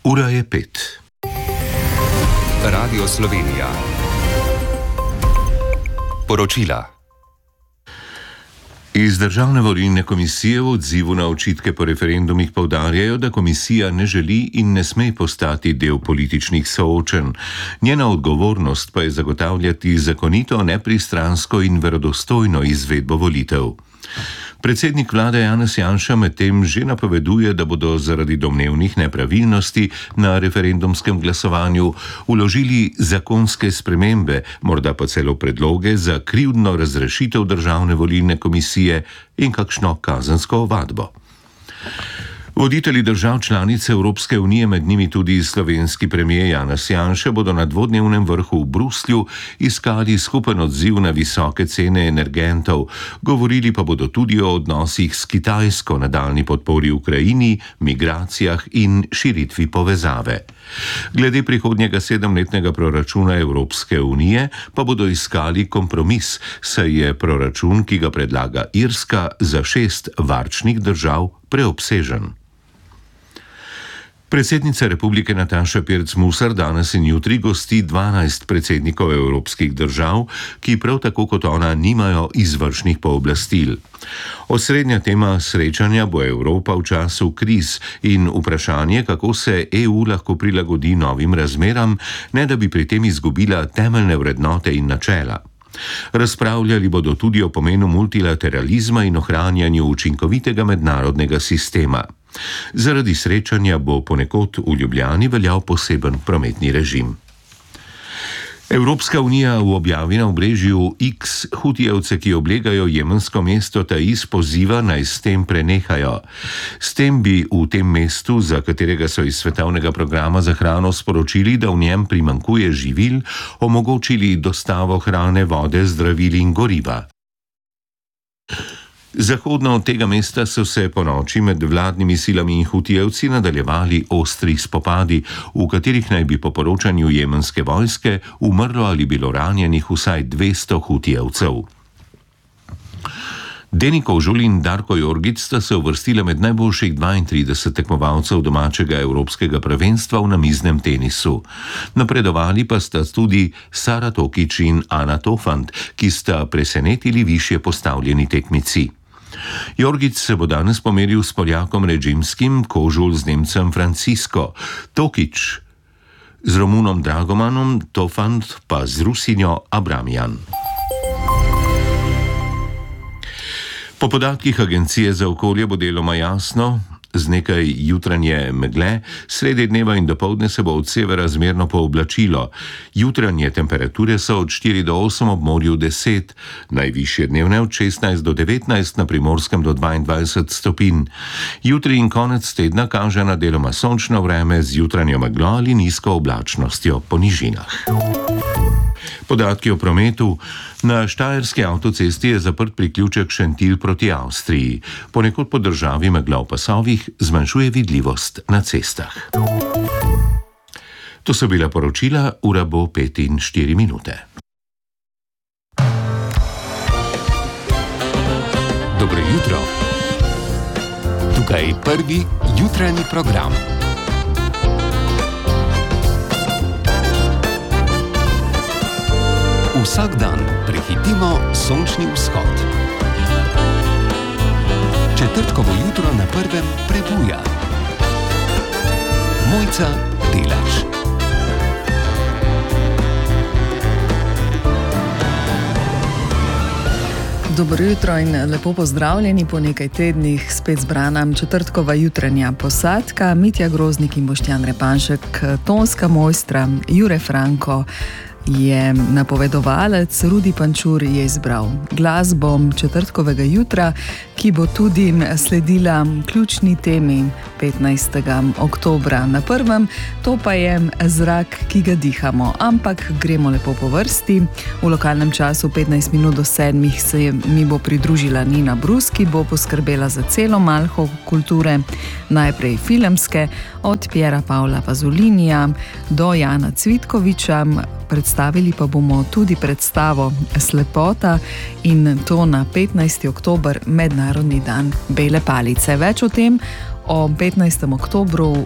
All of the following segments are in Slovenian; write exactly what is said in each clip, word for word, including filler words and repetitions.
Ura je pet. Radio Slovenija. Poročila. Iz Državne volilne komisije v odzivu na očitke po referendumih poudarjajo, da komisija ne želi in ne sme postati del političnih soočenj. Njena odgovornost pa je zagotavljati zakonito, nepristransko in verodostojno izvedbo volitev. Predsednik vlade Janez Janša medtem že napoveduje, da bodo zaradi domnevnih nepravilnosti na referendumskem glasovanju vložili zakonske spremembe, morda pa celo predloge za krivdno razrešitev Državne volilne komisije in kakšno kazensko ovadbo. Voditelji držav članic Evropske unije, med njimi tudi slovenski premier Janez Janša, bodo na dvodnevnem vrhu v Bruslju iskali skupen odziv na visoke cene energentov, govorili pa bodo tudi o odnosih s Kitajsko, nadaljnji podpori Ukrajini, migracijah in širitvi povezave. Glede prihodnjega sedemletnega proračuna Evropske unije pa bodo iskali kompromis, saj je proračun, ki ga predlaga Irska, za šest varčnih držav preobsežen. Predsednica Republike Nataša Pirc Musar danes in jutri gosti dvanajst predsednikov evropskih držav, ki prav tako kot ona nimajo izvršnih pooblastil. Osrednja tema srečanja bo Evropa v času kriz in vprašanje, kako se E U lahko prilagodi novim razmeram, ne da bi pri tem izgubila temeljne vrednote in načela. Razpravljali bodo tudi o pomenu multilateralizma in ohranjanju učinkovitega mednarodnega sistema. Zaradi srečanja bo ponekod v Ljubljani veljal poseben prometni režim. Evropska unija v objavi na obrežju X hutijevce, ki oblegajo jemensko mesto Taiz, poziva, naj s tem prenehajo. S tem bi v tem mestu, za katerega so iz svetovnega programa za hrano sporočili, da v njem primanjkuje živil, omogočili dostavo hrane, vode, zdravil in goriva. Zahodno od tega mesta so se po noči med vladnimi silami in hutijevci nadaljevali ostri spopadi, v katerih naj bi po poročanju jemenske vojske umrlo ali bilo ranjenih vsaj dvesto hutijevcev. Deni Kožul in Darko Jorgic sta se uvrstila med najboljših dvaintrideset tekmovalcev domačega evropskega prvenstva v namiznem tenisu. Napredovali pa sta tudi Sara Tokić in Ana Tofant, ki sta presenetili višje postavljeni tekmici. Jorgic se bo danes pomeril s Poljakom Režimskim, Kožul z Nemcem Francisco, Tokić z Romunom Dragomanom, Tofant pa z Rusinjo Abramjan. Po podatkih Agencije za okolje bo deloma jasno, z nekaj jutranje megle, sredi dneva in dopoldne se bo od severa zmerno pooblačilo. Jutranje temperature so od štiri do osem, ob morju deset, najvišje dnevne od šestnajst do devetnajst, na Primorskem do dvaindvajset stopinj. Jutri in konec tedna kaže na deloma sončno vreme z jutranjo meglo ali nizko oblačnostjo po nižinah. Podatki o prometu. Na štajerski avtocesti je zaprt priključek Šentilj proti Avstriji. Ponekod po državi megla v pasovih zmanjšuje vidljivost na cestah. To so bila poročila, ura bo pet in štiri minute. Dobro jutro. Tukaj je prvi jutranji program. Vsak dan prehitimo sončni vzhod. Četrtkovo jutro na prvem prebuja. Mojca Delač. Dobro jutro in lepo pozdravljeni po nekaj tednih spet zbrana četrtkova jutranja posadka. Mitja Groznik in Boštjan Repanšek, tonska mojstra Jure Franko je napovedovalec, Rudi Pančur je izbral glasbo četrtkovega jutra, ki bo tudi sledila ključni temi petnajstega oktobra na prvem, to pa je zrak, ki ga dihamo. Ampak gremo lepo po vrsti. V lokalnem času petnajst minut do sedmih se mi bo pridružila Nina Brus, ki bo poskrbela za celo malho kulture, najprej filmske, od Piera Pavla Pazolinija do Jana Cvitkoviča. Predstavili pa bomo tudi predstavo Slepota, in to na petnajsti oktober, mednarodni dan bele palice. Več o tem, o petnajstem oktobru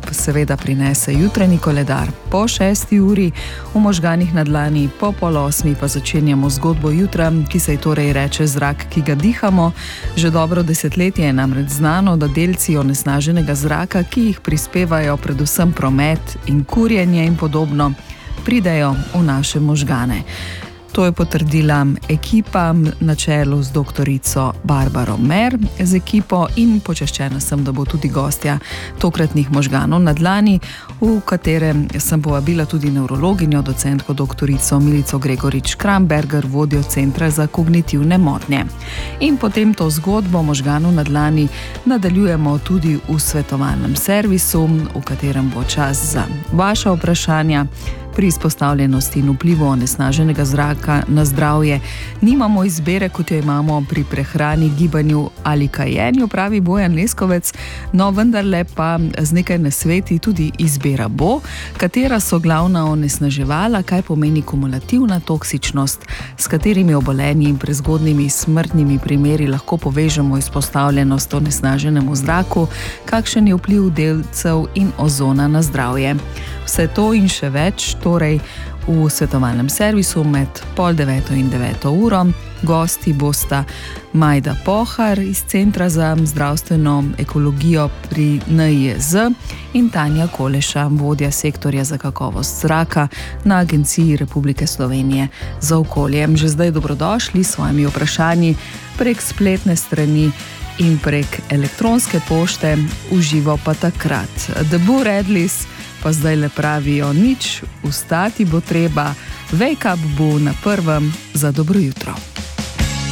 seveda prinese jutranji koledar. Po šesti uri v možganih na dlani, po pol osmi pa začenjamo zgodbo jutra, ki se ji torej reče zrak, ki ga dihamo. Že dobro desetletje je namreč znano, da delci onesnaženega zraka, ki jih prispevajo predvsem promet in kurjenje in podobno, pridejo v naše možgane. To je potrdila ekipa na čelu z doktorico Barbaro Mer z ekipo in počaščena sem, da bo tudi gostja tokratnih možganov na dlani, v katerem sem povabila tudi nevrologinjo, docentko doktorico Milico Gregorič-Kramberger, vodjo Centra za kognitivne motnje. In potem to zgodbo možganov na dlani nadaljujemo tudi v svetovalnem servisu, v katerem bo čas za vaša vprašanja. Pri izpostavljenosti in vplivu onesnaženega zraka na zdravje nimamo izbere, kot jo imamo pri prehrani, gibanju ali kajenju, pravi Bojan Leskovec, no vendarle pa z nekaj nasveti tudi izbira bo, katera so glavna onesnaževala, kaj pomeni kumulativna toksičnost, s katerimi obolenji in prezgodnimi smrtnimi primeri lahko povežemo izpostavljenost onesnaženemu zraku, kakšen je vpliv delcev in ozona na zdravje. Vse to in še več, torej v svetovalnem servisu med pol deveto in deveto uro. Gosti bosta Majda Pohar iz Centra za zdravstveno ekologijo pri N I E Z in Tanja Koleša, vodja sektorja za kakovost zraka na Agenciji Republike Slovenije za okolje. Že zdaj dobrodošli s svojimi vprašanji prek spletne strani in prek elektronske pošte, v živo pa takrat. The Boo Radleys pa zdaj le pravijo nič, vstati bo treba, wake up bo na prvem za dobro jutro.